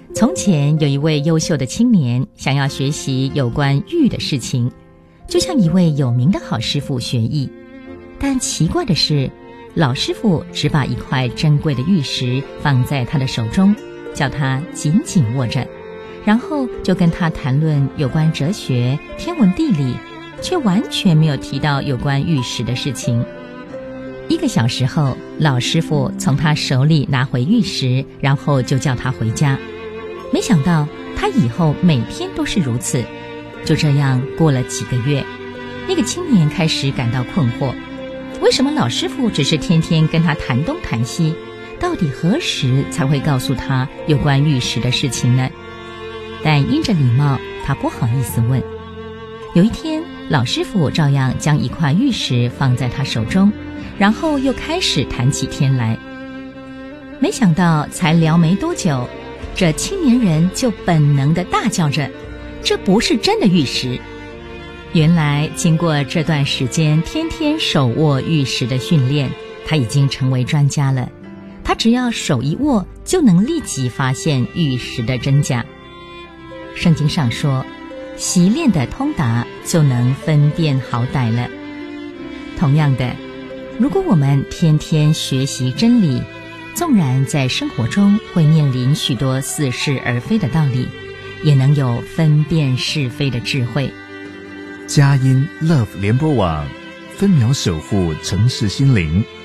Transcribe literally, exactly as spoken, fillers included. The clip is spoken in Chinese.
从前有一位优秀的青年，想要学习有关玉的事情，就向一位有名的好师傅学艺。但奇怪的是，老师傅只把一块珍贵的玉石放在他的手中，叫他紧紧握着，然后就跟他谈论有关哲学、天文地理，却完全没有提到有关玉石的事情。一个小时后，老师傅从他手里拿回玉石，然后就叫他回家。没想到他以后每天都是如此。就这样过了几个月，那个青年开始感到困惑，为什么老师傅只是天天跟他谈东谈西，到底何时才会告诉他有关玉石的事情呢？但因着礼貌，他不好意思问。有一天，老师傅照样将一块玉石放在他手中，然后又开始谈起天来。没想到才聊没多久，这青年人就本能地大叫着，这不是真的玉石。原来经过这段时间天天手握玉石的训练，他已经成为专家了。他只要手一握，就能立即发现玉石的真假。圣经上说，习练的通达，就能分辨好歹了。同样的，如果我们天天学习真理，纵然在生活中会面临许多似是而非的道理，也能有分辨是非的智慧。 佳音 Love 联播网，分秒守护城市心灵。